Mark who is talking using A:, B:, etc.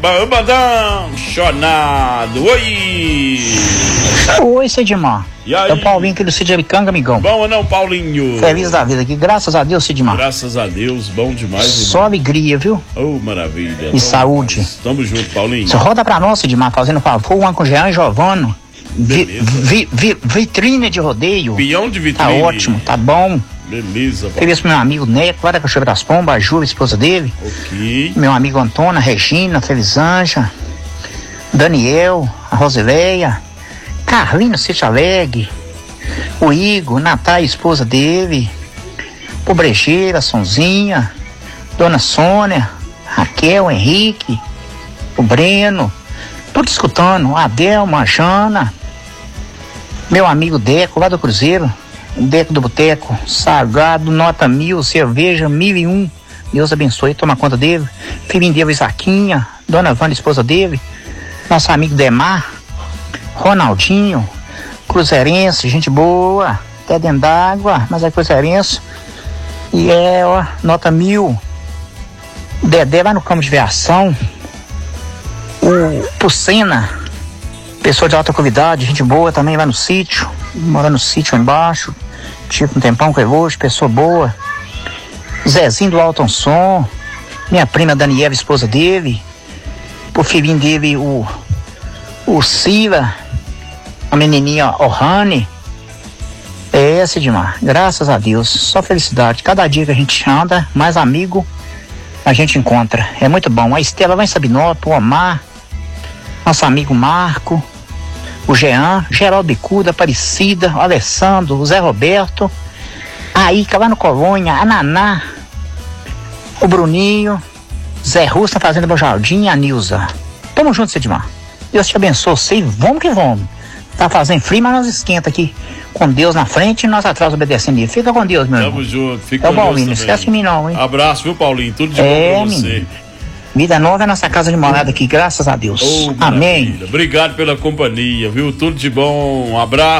A: Bandão chonado, oi!
B: Oi, Sidmar.
A: E aí?
B: É o Paulinho aqui do Cid Aricanga, amigão.
A: Bom ou não, Paulinho?
B: Feliz da vida aqui, graças a Deus, Sidmar.
A: Graças a Deus, bom demais.
B: Só alegria, viu?
A: Oh, maravilha.
B: E saúde.
A: Demais. Tamo junto, Paulinho.
B: Você roda pra nós, Sidmar, fazendo favor, uma com Jean e Giovano. Vitrine de rodeio.
A: Peão de vitrine.
B: Tá ótimo, tá bom.
A: Beleza, Paulinho.
B: Feliz pro meu amigo Neco, lá da Cachoeira das Pombas, a Júlia, esposa dele.
A: Ok.
B: Meu amigo Antônio, a Regina, a Felizanja, Daniel, a Rosileia, Carlinho Sítio Alegre, o Igor, Natália, esposa dele, o Brejeira, Sonzinha, Dona Sônia, Raquel, Henrique, o Breno, tudo escutando, a Adelma, a Jana, meu amigo Deco, lá do Cruzeiro, Deco do Boteco, Sagrado, nota 1000, cerveja 1001, Deus abençoe, toma conta dele, filhinho dele, Isaquinha, Dona Wanda, esposa dele, nosso amigo Demar, Ronaldinho, Cruzeirense, gente boa, até dentro d'água, mas é Cruzeirense, e nota 1000, o Dedé lá no campo de viação, o Pucena, pessoa de alta qualidade, gente boa também lá no sítio, mora no sítio embaixo, tive um tempão com ele hoje, pessoa boa, Zezinho do Alton Som, minha prima Daniela, esposa dele, o filhinho dele, o Sila, a menininha Ohane, Sidmar, graças a Deus, só felicidade, cada dia que a gente anda, mais amigo a gente encontra, é muito bom, a Estela vai em Sabinópolis, o Omar, nosso amigo Marco, o Jean, Geraldo Bicuda, Aparecida, o Alessandro, o Zé Roberto, a Ica lá no Colônia, a Naná, o Bruninho, Zé Russo na Fazenda do Jardim, a Nilza. Tamo junto, Sidmar. Deus te abençoe, sei, vamos que vamos. Tá fazendo frio, mas nós esquenta aqui. Com Deus na frente e nós atrás obedecendo ele. Fica com Deus, meu irmão.
A: Tamo junto, fica
B: com
A: Deus
B: Paulinho, não
A: também.
B: esquece de mim não, hein?
A: Abraço, viu, Paulinho? Tudo de bom pra você.
B: Menino. Vida nova é nossa casa de morada aqui, graças a Deus.
A: Oh,
B: amém.
A: Maravilha. Obrigado pela companhia, viu? Tudo de bom. Um abraço.